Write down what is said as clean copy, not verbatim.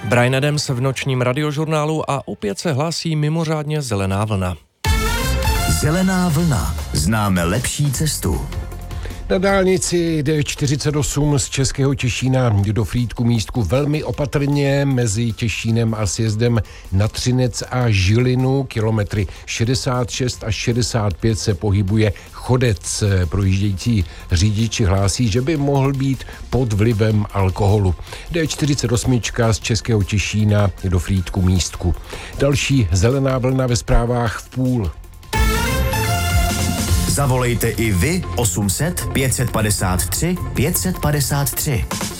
Bryan Adams v nočním radiožurnálu a opět se hlásí mimořádně zelená vlna. Zelená vlna. Známe lepší cestu. Na dálnici D48 z Českého Těšína do Frýdku-Místku velmi opatrně mezi Těšínem a sjezdem na Třinec a Žilinu kilometry 66 až 65 se pohybuje chodec. Projíždějící řidiči hlásí, že by mohl být pod vlivem alkoholu. D48 z Českého Těšína do Frýdku-Místku. Další zelená vlna ve zprávách v půl. Zavolejte i vy 800 553 553.